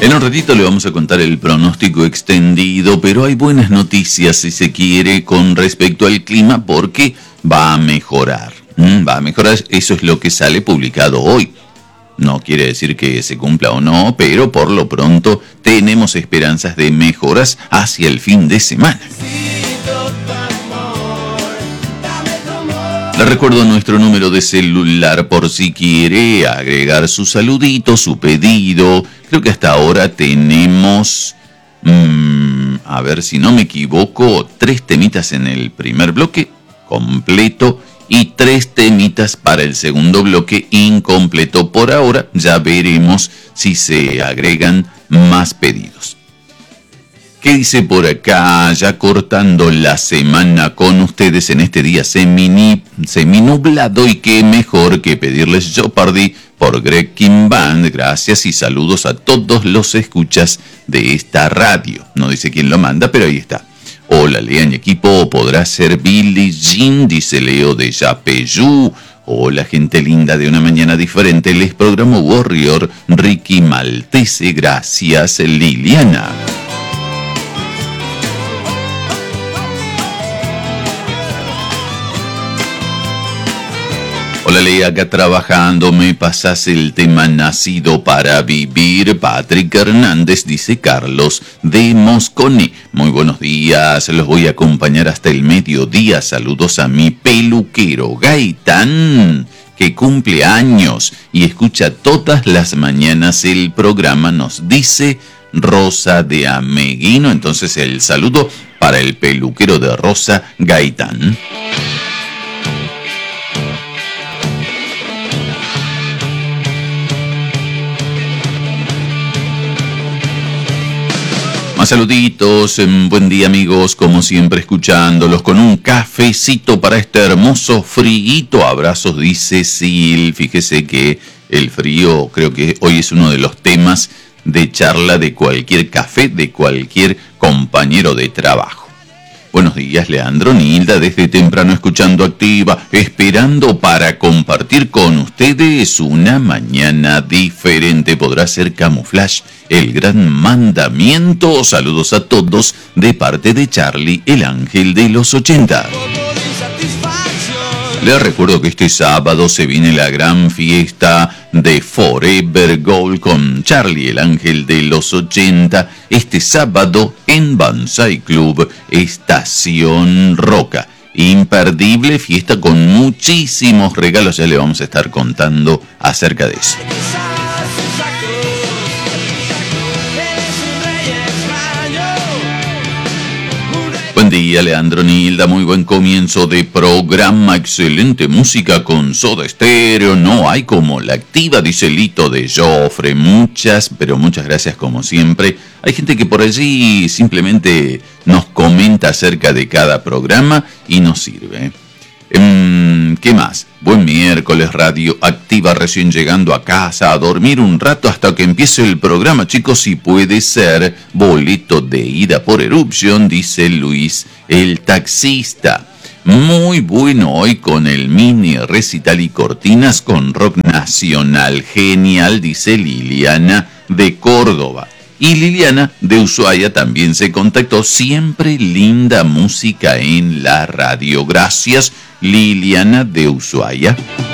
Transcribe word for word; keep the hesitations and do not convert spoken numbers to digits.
En un ratito le vamos a contar el pronóstico extendido, pero hay buenas noticias, si se quiere, con respecto al clima, porque va a mejorar. Mm, va a mejorar, eso es lo que sale publicado hoy. No quiere decir que se cumpla o no, pero por lo pronto tenemos esperanzas de mejoras hacia el fin de semana. Le recuerdo nuestro número de celular por si quiere agregar su saludito, su pedido. Creo que hasta ahora tenemos, mmm, a ver si no me equivoco, tres temitas en el primer bloque completo y tres temitas para el segundo bloque incompleto. Por ahora ya veremos si se agregan más pedidos. ¿Qué dice por acá? Ya cortando la semana con ustedes en este día semini, seminublado, y qué mejor que pedirles Jeopardy por Greg King Band. Gracias y saludos a todos los escuchas de esta radio. No dice quién lo manda, pero ahí está. Hola, Lean y equipo, podrá ser Billie Jean, dice Leo de Yapeyú. Hola, gente linda de una mañana diferente. Les programo Warrior Ricky Maltese. Gracias, Liliana. Hola, Ley, acá trabajando, me pasas el tema Nacido para Vivir. Patrick Hernández, dice Carlos de Moscone. Muy buenos días, los voy a acompañar hasta el mediodía. Saludos a mi peluquero Gaitán, que cumple años y escucha todas las mañanas el programa, nos dice Rosa de Ameguino. Entonces el saludo para el peluquero de Rosa, Gaitán. Más saluditos, buen día amigos, como siempre escuchándolos con un cafecito para este hermoso frío. Abrazos, dice Sil. Fíjese que el frío creo que hoy es uno de los temas de charla de cualquier café, de cualquier compañero de trabajo. Buenos días, Leandro, Nilda, desde temprano escuchando Activa, esperando para compartir con ustedes una mañana diferente. Podrá ser Camuflaje, el gran mandamiento. Saludos a todos de parte de Charlie, el ángel de los ochenta. Les recuerdo que este sábado se viene la gran fiesta de Forever Gold con Charlie, el ángel de los ochenta. Este sábado en Banzai Club, Estación Roca. Imperdible fiesta con muchísimos regalos. Ya le vamos a estar contando acerca de eso. Buen día, Leandro, Nilda, muy buen comienzo de programa, excelente música con Soda Stereo, no hay como la Activa, dice Lito de Joffre. Muchas, pero muchas gracias como siempre. Hay gente que por allí simplemente nos comenta acerca de cada programa y nos sirve. Um, ¿Qué más? Buen miércoles, Radio Activa, recién llegando a casa, a dormir un rato hasta que empiece el programa, chicos, si puede ser boleto de ida por Eruption, dice Luis, el taxista. Muy bueno hoy con el mini recital y cortinas con rock nacional, genial, dice Liliana de Córdoba. Y Liliana de Ushuaia también se contactó, siempre linda música en la radio. Gracias, Liliana de Ushuaia.